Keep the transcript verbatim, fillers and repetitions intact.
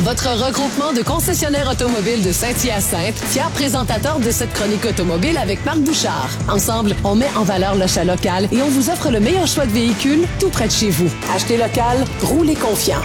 votre regroupement de concessionnaires automobiles de Saint-Hyacinthe, fier présentateur de cette chronique automobile avec Marc Bouchard. Ensemble, on met en valeur l'achat local et on vous offre le meilleur choix de véhicules tout près de chez vous. Achetez local, roulez confiant.